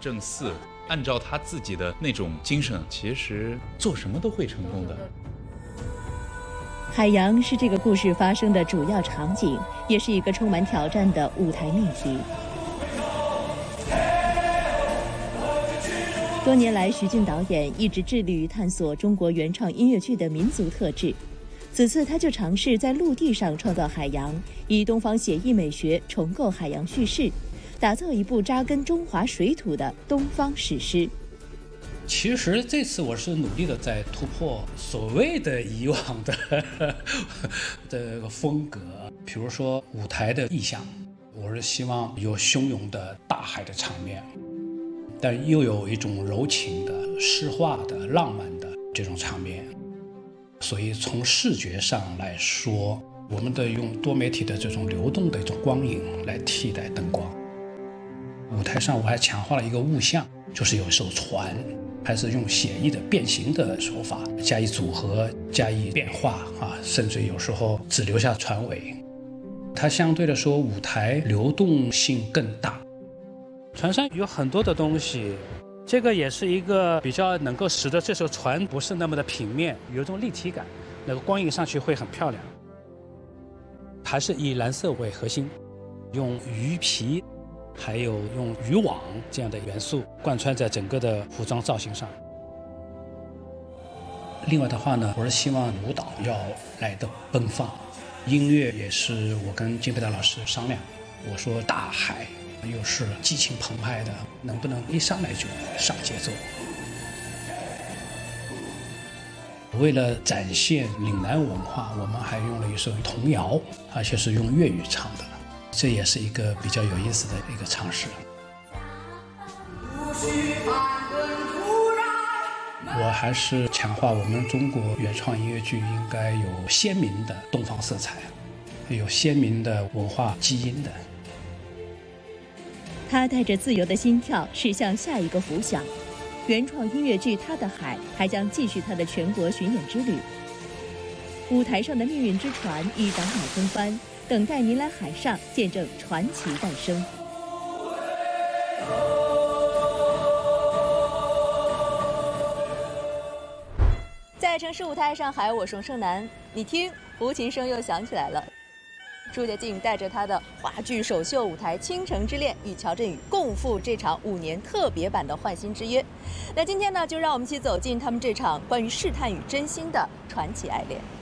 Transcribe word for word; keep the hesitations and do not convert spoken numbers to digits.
正四，按照他自己的那种精神，其实做什么都会成功的。 海洋是这个故事发生的主要场景，也是一个充满挑战的舞台命题。多年来，徐静导演一直致力于探索中国原创音乐剧的民族特质。此次，他就尝试在陆地上创造海洋，以东方写意美学重构海洋叙事，打造一部扎根中华水土的东方史诗。 其实这次我是努力的在突破所谓的以往的这个风格，比如说舞台的意象，我是希望有汹涌的大海的场面，但又有一种柔情的、诗化的、浪漫的这种场面。所以从视觉上来说，我们得用多媒体的这种流动的一种光影来替代灯光。舞台上我还强化了一个物象，就是有一艘船，还是用写意的变形的手法加以组合、加以变化啊，甚至有时候只留下船尾。它相对来说舞台流动性更大。船上有很多的东西，这个也是一个比较能够使得这艘船不是那么的平面，有一种立体感，那个光影上去会很漂亮。还是以蓝色为核心，用鱼皮还有用渔网这样的元素贯穿在整个的服装造型上。另外的话呢，我是希望舞蹈要来的奔放，音乐也是我跟金培达老师商量，我说大海又是激情澎湃的，能不能一上来就上节奏？为了展现岭南文化，我们还用了一首童谣，而且是用粤语唱的，这也是一个比较有意思的一个尝试。我还是强化我们中国原创音乐剧应该有鲜明的东方色彩，有鲜明的文化基因的。 他带着自由的心跳驶向下一个浮想。原创音乐剧《他的海》还将继续他的全国巡演之旅。舞台上的命运之船已挡马风帆，等待您来海上见证传奇诞生。在城市舞台上海，我是盛楠。你听，胡琴声又响起来了。朱洁静带着她的话剧首秀舞台《倾城之恋》，与乔振宇共赴这场五年特别版的《换心之约》。那今天呢，就让我们一起走进他们这场关于试探与真心的传奇爱恋。